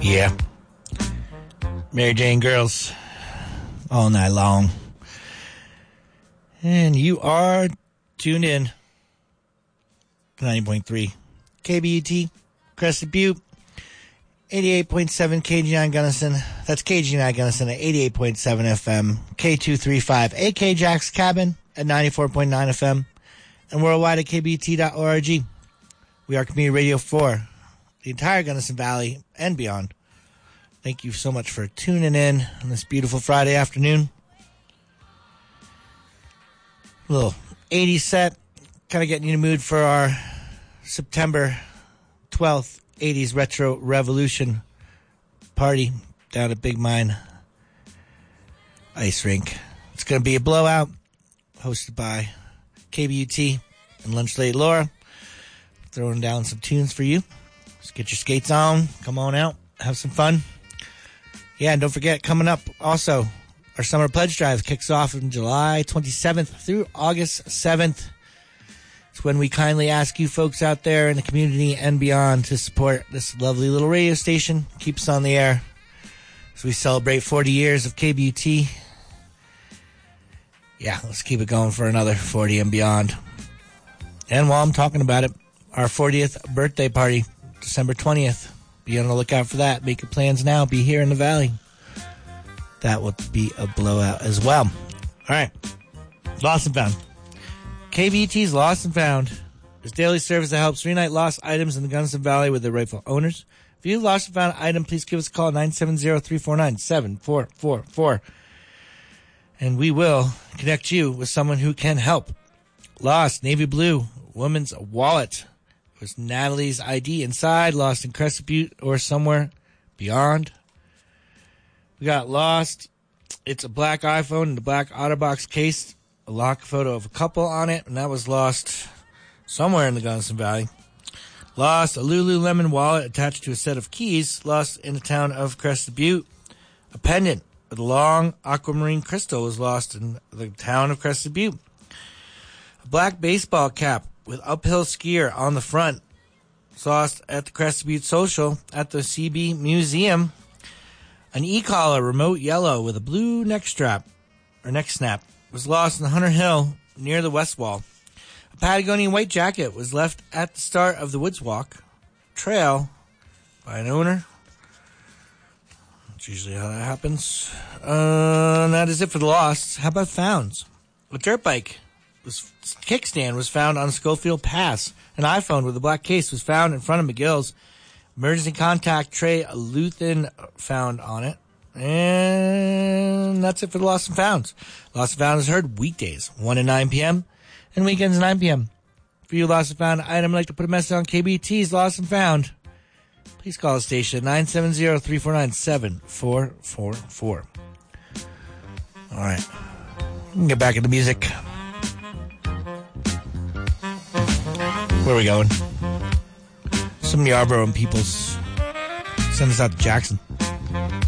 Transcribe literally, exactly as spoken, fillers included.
Yeah. Mary Jane Girls all night long. And you are tuned in to ninety point three K B U T, Crested Butte, eighty-eight point seven K G nine Gunnison. That's K G nine Gunnison at eighty-eight point seven F M, K two thirty-five A K Jack's Cabin at ninety-four point nine F M, and worldwide at K B U T dot org. We are Community Radio for the entire Gunnison Valley and beyond. Thank you so much for tuning in on this beautiful Friday afternoon. A little eighties set, kind of getting you in the mood for our September twelfth eighties Retro Revolution party down at Big Mine Ice Rink. It's going to be a blowout hosted by K B U T and Lunch Late Laura. Throwing down some tunes for you. Just get your skates on, come on out, have some fun. Yeah, and don't forget, coming up also, our Summer Pledge Drive kicks off on July twenty-seventh through August seventh. It's when we kindly ask you folks out there in the community and beyond to support this lovely little radio station. Keep us on the air as we celebrate forty years of K B U T. Yeah, let's keep it going for another forty and beyond. And while I'm talking about it, our fortieth birthday party, December twentieth. Be on the lookout for that. Make your plans now. Be here in the Valley. That will be a blowout as well. All right. Lost and Found. K B U T's Lost and Found is daily service that helps reunite lost items in the Gunnison Valley with their rightful owners. If you've lost and found an item, please give us a call at nine seven zero, three four nine, seven four four four. And we will connect you with someone who can help. Lost navy blue woman's wallet. Was Natalie's I D inside, lost in Crested Butte or somewhere beyond. We got lost. It's a black iPhone in the black OtterBox case. A lock photo of a couple on it, and that was lost somewhere in the Gunnison Valley. Lost a Lululemon wallet attached to a set of keys, lost in the town of Crested Butte. A pendant with a long aquamarine crystal was lost in the town of Crested Butte. A black baseball cap with uphill skier on the front. It's lost at the Crested Butte Social at the C B Museum. An e-collar, remote yellow with a blue neck strap, or neck snap, was lost in the Hunter Hill near the West Wall. A Patagonian white jacket was left at the start of the Woods Walk trail by an owner. That's usually how that happens. Uh, and that is it for the lost. How about founds? A dirt bike. Was kickstand was found on Schofield Pass. An iPhone with a black case was found in front of McGill's. Emergency contact Trey Luthen found on it. And that's it for the Lost and Founds. Lost and Found is heard weekdays, one to nine p.m. and weekends, nine p.m. For you Lost and Found item, I'd like to put a message on K B T's Lost and Found. Please call the station at nine seven zero, three four nine, seven four four four. All right. We can get back into music. Where are we going? Some Yarborough and Peoples. Send us out to Jackson.